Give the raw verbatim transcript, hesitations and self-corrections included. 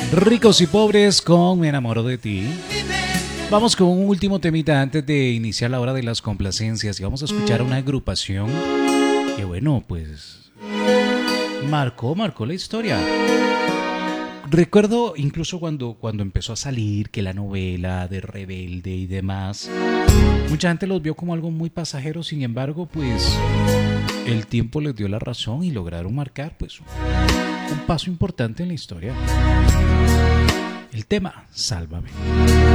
Ricos y pobres con Me enamoro de ti. Vamos con un último temita antes de iniciar la hora de las complacencias y vamos a escuchar a una agrupación que bueno, pues marcó, marcó la historia. Recuerdo incluso cuando, cuando empezó a salir que la novela de Rebelde y demás, mucha gente los vio como algo muy pasajero, sin embargo, pues el tiempo les dio la razón y lograron marcar pues un paso importante en la historia. El tema Sálvame.